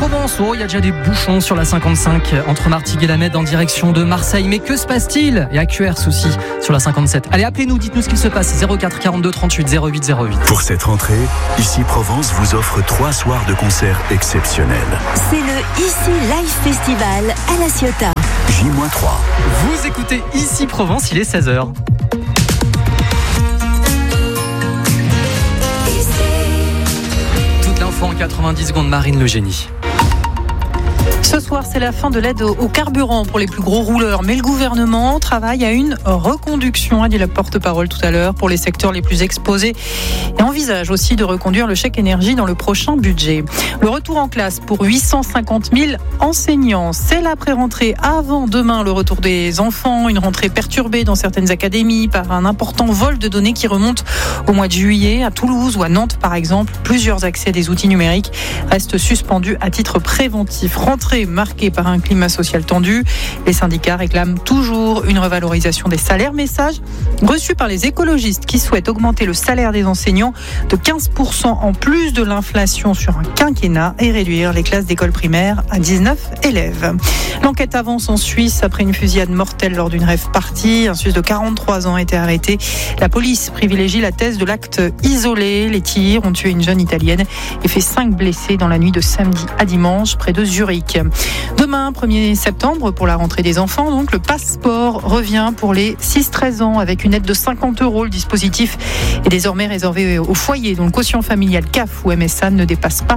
Provence, il y a déjà des bouchons sur la 55 entre Martigues et la Mède en direction de Marseille. Mais que se passe-t-il ? Et à QRS aussi sur la 57. Allez, appelez-nous, dites-nous ce qu'il se passe. 04 42 38 08 08. Pour cette rentrée, Ici Provence vous offre 3 soirs de concerts exceptionnels. C'est le Ici Live Festival à La Ciotat. J-3. Vous écoutez Ici Provence, il est 16h. Toute l'info en 90 secondes, Marine Le Génie. Ce soir, c'est la fin de l'aide au carburant pour les plus gros rouleurs. Mais le gouvernement travaille à une reconduction, a dit la porte-parole tout à l'heure, pour les secteurs les plus exposés. Et envisage aussi de reconduire le chèque énergie dans le prochain budget. Le retour en classe pour 850 000 enseignants. C'est la pré-rentrée avant demain, le retour des enfants. Une rentrée perturbée dans certaines académies par un important vol de données qui remonte au mois de juillet. À Toulouse ou à Nantes, par exemple, plusieurs accès à des outils numériques restent suspendus à titre préventif. Rentrée marquée par un climat social tendu. Les syndicats réclament toujours une revalorisation des salaires. Message reçu par les écologistes qui souhaitent augmenter le salaire des enseignants de 15% en plus de l'inflation sur un quinquennat et réduire les classes d'école primaire à 19 élèves. L'enquête avance en Suisse après une fusillade mortelle lors d'une rave party. Un Suisse de 43 ans a été arrêté. La police privilégie la thèse de l'acte isolé. Les tirs ont tué une jeune italienne et fait 5 blessés dans la nuit de samedi à dimanche près de Zurich. Demain, 1er septembre, pour la rentrée des enfants, donc le passeport revient pour les 6-13 ans avec une aide de 50 €. Le dispositif est désormais réservé aux foyers dont le quotient familial CAF ou MSA ne dépasse pas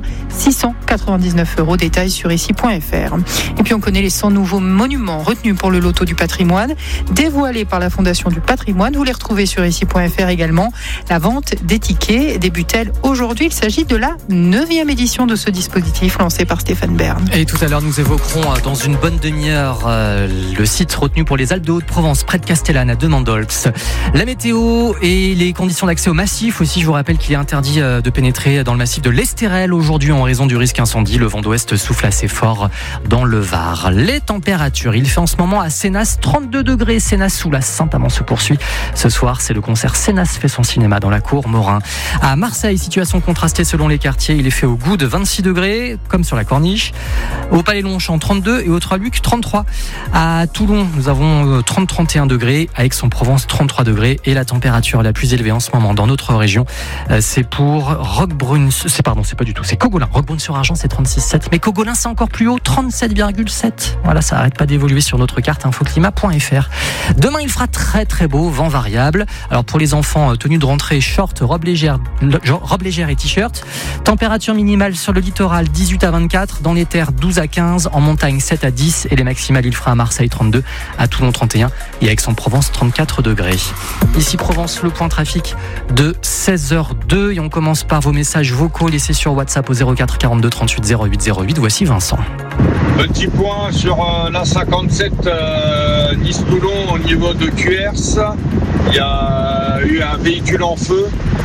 699 €. Détails sur ici.fr. Et puis on connaît les 100 nouveaux monuments retenus pour le loto du patrimoine, dévoilés par la Fondation du patrimoine. Vous les retrouvez sur ici.fr également. La vente des tickets débute-t-elle aujourd'hui ? Il s'agit de la 9e édition de ce dispositif lancé par Stéphane Bern. Et tout à l'heure, nous évoquerons dans une bonne demi-heure le site retenu pour les Alpes de Haute-Provence, près de Castellane, à Demandolx. La météo et les conditions d'accès au massif aussi. Je vous rappelle qu'il est interdit de pénétrer dans le massif de l'Estérel aujourd'hui en raison du risque incendie. Le vent d'ouest souffle assez fort dans le Var. Les températures, il fait en ce moment à Sénas 32 degrés. Sénas sous la Saint-Amand se poursuit. Ce soir, c'est le concert Sénas fait son cinéma dans la cour Morin. À Marseille, situation contrastée selon les quartiers. Il est fait au goût de 26 degrés, comme sur la Corniche. Au Palais Longchamp 32 et au Trois-Luc 33. À Toulon, nous avons 30-31 degrés. À Aix-en-Provence 33 degrés. Et la température la plus élevée en ce moment dans notre région, c'est pour Roquebrune. C'est pas du tout. C'est Cogolin. Roquebrune-sur-Argent, c'est 36,7. Mais Cogolin, c'est encore plus haut, 37,7. Voilà, ça arrête pas d'évoluer sur notre carte infoclimat.fr. Demain, il fera très très beau, vent variable. Alors pour les enfants, tenue de rentrée, short, robe légère et t-shirt. Température minimale sur le littoral 18 à 24. Dans les terres 12 à 15. En montagne 7 à 10. Et les maximales, il fera à Marseille 32, à Toulon 31 et à Aix-en-Provence 34 degrés. Ici Provence, le point trafic de 16h02. Et on commence par vos messages vocaux laissés sur WhatsApp au 04 42 38 08 08. Voici Vincent. Petit point sur la 57 Nice-Toulon au niveau de QRS. Il y a eu un véhicule en feu.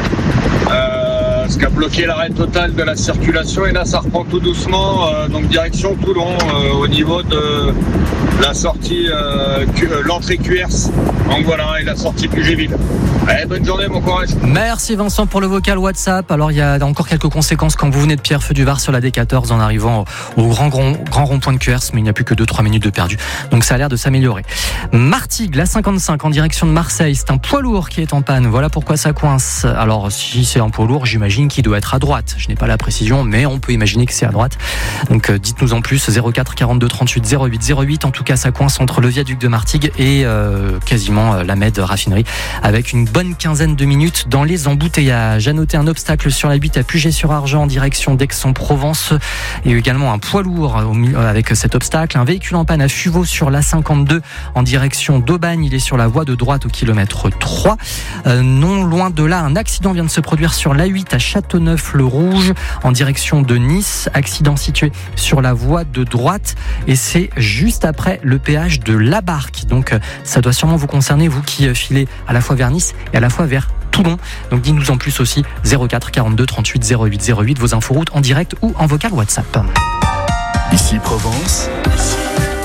Ce qui a bloqué l'arrêt total de la circulation, et là ça reprend tout doucement, donc direction Toulon au niveau de la sortie, l'entrée QRS, donc voilà, et la sortie Puget-Ville. Allez, bonne journée, bon courage. Merci Vincent pour le vocal WhatsApp. Alors il y a encore quelques conséquences quand vous venez de Pierrefeu du Var sur la D14 en arrivant au grand rond-point de QRS, mais il n'y a plus que 2-3 minutes de perdu, donc ça a l'air de s'améliorer. Martigues, la 55 en direction de Marseille, c'est un poids lourd qui est en panne, voilà pourquoi ça coince. Alors si c'est un poids lourd, j'imagine qu'il doit être à droite. Je n'ai pas la précision, mais on peut imaginer que c'est à droite. Donc dites-nous en plus, 04 42 38 08 08. En tout cas, ça coince entre le viaduc de Martigues et quasiment la Mède raffinerie, avec une bonne quinzaine de minutes dans les embouteillages. À noter un obstacle sur la 8 à Puget-sur-Argent en direction d'Aix-en-Provence, et également un poids lourd avec cet obstacle. Un véhicule en panne à Fuveau sur la 52 en direction d'Aubagne. Il est sur la voie de droite au kilomètre 3. Non loin de là, un accident vient de se produire sur la 8 à Châteauneuf-le-Rouge en direction de Nice. Accident situé sur la voie de droite, et c'est juste après le péage de La Barque. Donc ça doit sûrement vous concerner, vous qui filez à la fois vers Nice et à la fois vers Toulon. Donc dites-nous en plus aussi, 04 42 38 08 08, vos inforoutes en direct ou en vocal WhatsApp. Ici Provence, Cédric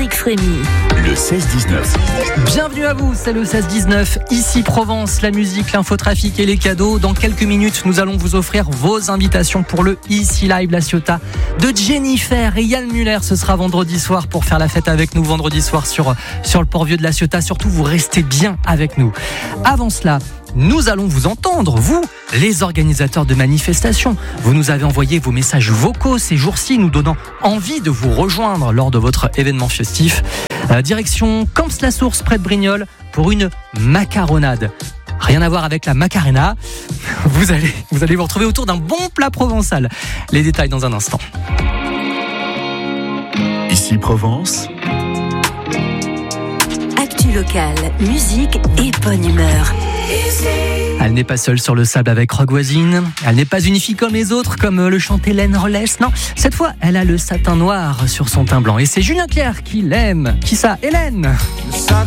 Félix Rémy. Le 16-19. Bienvenue à vous, c'est le 16-19, ici Provence, la musique, l'infotrafic et les cadeaux. Dans quelques minutes, nous allons vous offrir vos invitations pour le Ici Live La Ciotat de Jennifer et Yann Muller. Ce sera vendredi soir pour faire la fête avec nous, vendredi soir sur le port vieux de La Ciotat. Surtout, vous restez bien avec nous. Avant cela, nous allons vous entendre, vous, les organisateurs de manifestations. Vous nous avez envoyé vos messages vocaux ces jours-ci, nous donnant envie de vous rejoindre lors de votre événement festif. Direction Camps-la-Source, près de Brignoles, pour une macaronade. Rien à voir avec la Macarena. Vous allez vous retrouver autour d'un bon plat provençal. Les détails dans un instant. Ici Provence. Actu locale, musique et bonne humeur. Elle n'est pas seule sur le sable avec Rogue Voisine. Elle n'est pas une fille comme les autres, comme le chante Hélène Rollès. Non, cette fois, elle a le satin noir sur son teint blanc. Et c'est Julien Clerc qui l'aime. Qui ça? Hélène. Le satin